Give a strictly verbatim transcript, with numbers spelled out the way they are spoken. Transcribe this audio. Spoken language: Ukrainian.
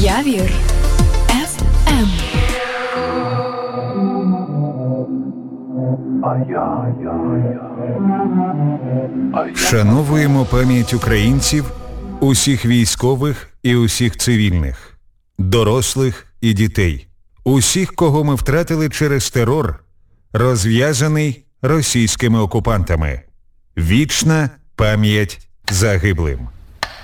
Явір еф ем. Вшановуємо пам'ять українців, усіх військових і усіх цивільних, дорослих і дітей, усіх, кого ми втратили через терор, розв'язаний російськими окупантами. Вічна пам'ять загиблим.